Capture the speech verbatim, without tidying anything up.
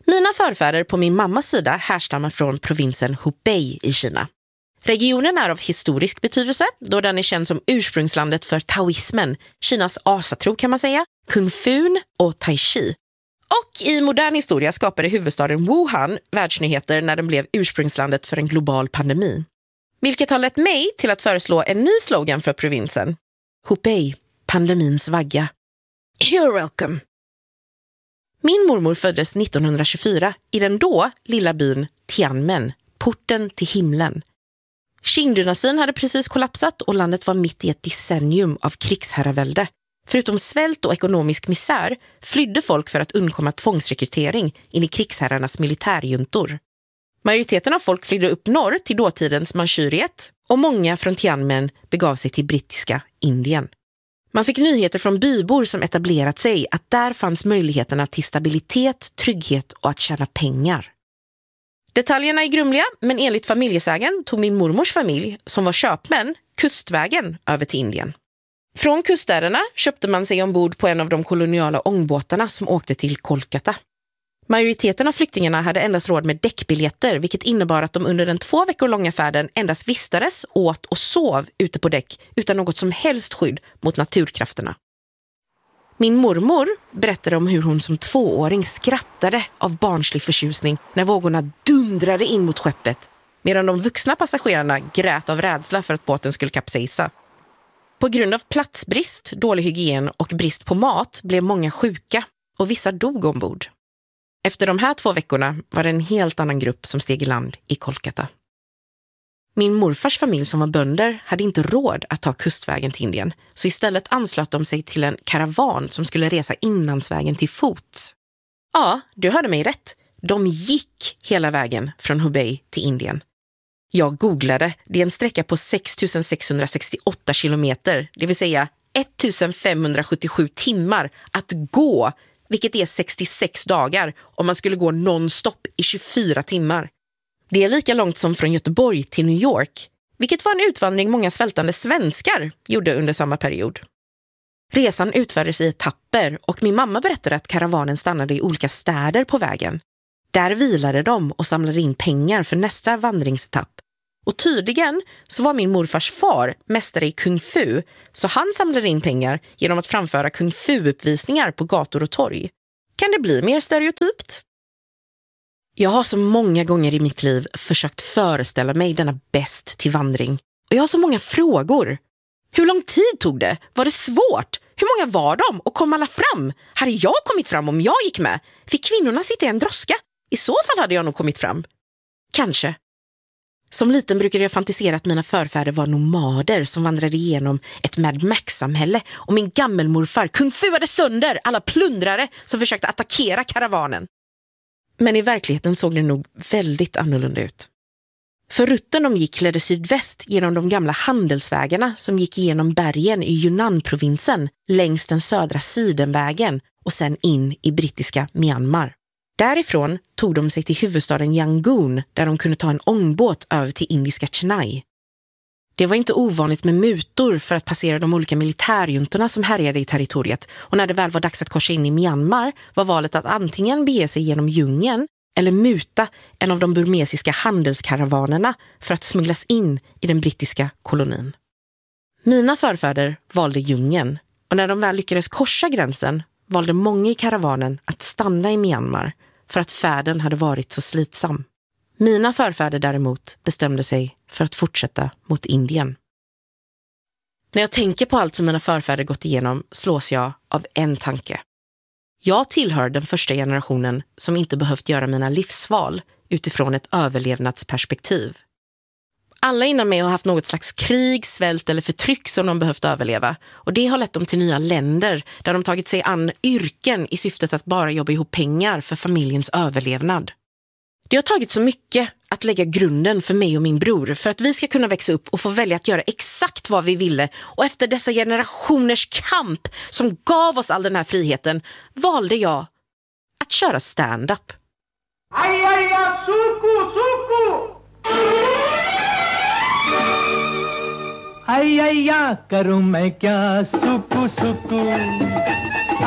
Mina förfäder på min mammas sida härstammar från provinsen Hubei i Kina. Regionen är av historisk betydelse då den är känd som ursprungslandet för taoismen, Kinas asatro kan man säga, kung fun och tai chi. Och i modern historia skapade huvudstaden Wuhan världsnyheter när den blev ursprungslandet för en global pandemi. Vilket har lett mig till att föreslå en ny slogan för provinsen. Hubei, pandemins vagga. You're welcome. Min mormor föddes nittonhundratjugofyra i den då lilla byn Tianmen, porten till himlen. Qing-dynastin hade precis kollapsat och landet var mitt i ett decennium av krigsherravälde. Förutom svält och ekonomisk misär flydde folk för att undkomma tvångsrekrytering in i krigsherrarnas militärjuntor. Majoriteten av folk flydde upp norr till dåtidens Manchuriet och många från Tianmen begav sig till brittiska Indien. Man fick nyheter från bybor som etablerat sig att där fanns möjligheterna till stabilitet, trygghet och att tjäna pengar. Detaljerna är grumliga, men enligt familjesägen tog min mormors familj, som var köpmän, kustvägen över till Indien. Från kuststäderna köpte man sig ombord på en av de koloniala ångbåtarna som åkte till Kolkata. Majoriteten av flyktingarna hade endast råd med däckbiljetter, vilket innebar att de under den två veckor långa färden endast vistades, åt och sov ute på däck utan något som helst skydd mot naturkrafterna. Min mormor berättade om hur hon som tvååring skrattade av barnslig förtjusning när vågorna dundrade in mot skeppet, medan de vuxna passagerarna grät av rädsla för att båten skulle kapsejsa. På grund av platsbrist, dålig hygien och brist på mat blev många sjuka och vissa dog ombord. Efter de här två veckorna var det en helt annan grupp som steg i land i Kolkata. Min morfars familj som var bönder hade inte råd att ta kustvägen till Indien, så istället anslöt de sig till en karavan som skulle resa inlandsvägen till fots. Ja, du hörde mig rätt. De gick hela vägen från Hubei till Indien. Jag googlade, det är en sträcka på sex tusen sexhundrasextioåtta kilometer, det vill säga femtonhundrasjuttiosju timmar att gå, vilket är sextiosex dagar om man skulle gå nonstop i tjugofyra timmar. Det är lika långt som från Göteborg till New York, vilket var en utvandring många svältande svenskar gjorde under samma period. Resan utfördes i etapper och min mamma berättade att karavanen stannade i olika städer på vägen. Där vilade de och samlade in pengar för nästa vandringsetapp. Och tydligen så var min morfars far mästare i kung fu, så han samlade in pengar genom att framföra kung fu-uppvisningar på gator och torg. Kan det bli mer stereotypt? Jag har så många gånger i mitt liv försökt föreställa mig denna bäst till vandring. Och jag har så många frågor. Hur lång tid tog det? Var det svårt? Hur många var de? Och kom alla fram? Hade jag kommit fram om jag gick med? Fick kvinnorna sitta i en droska? I så fall hade jag nog kommit fram. Kanske. Som liten brukade jag fantisera att mina förfäder var nomader som vandrade igenom ett Mad Max-samhälle och min gammelmorfar kung fuade sönder alla plundrare som försökte attackera karavanen. Men i verkligheten såg det nog väldigt annorlunda ut. För rutten de gick ledde sydväst genom de gamla handelsvägarna som gick igenom bergen i Yunnan-provinsen längs den södra sidenvägen och sen in i brittiska Myanmar. Därifrån tog de sig till huvudstaden Yangon där de kunde ta en ångbåt över till indiska Chennai. Det var inte ovanligt med mutor för att passera de olika militärjuntorna som härjade i territoriet, och när det väl var dags att korsa in i Myanmar var valet att antingen bege sig genom djungeln eller muta en av de burmesiska handelskaravanerna för att smugglas in i den brittiska kolonin. Mina förfäder valde djungeln, och när de väl lyckades korsa gränsen valde många i karavanen att stanna i Myanmar för att färden hade varit så slitsam. Mina förfäder däremot bestämde sig för att fortsätta mot Indien. När jag tänker på allt som mina förfäder gått igenom slås jag av en tanke. Jag tillhör den första generationen som inte behövt göra mina livsval utifrån ett överlevnadsperspektiv. Alla innan mig har haft något slags krig, svält eller förtryck som de behövt överleva, och det har lett dem till nya länder där de tagit sig an yrken i syftet att bara jobba ihop pengar för familjens överlevnad. Det har tagit så mycket att lägga grunden för mig och min bror för att vi ska kunna växa upp och få välja att göra exakt vad vi ville, och efter dessa generationers kamp som gav oss all den här friheten valde jag att köra stand-up. Aj, aj, aj, suku, suku! Ay, ay, ya, karu main kya, suku, suku.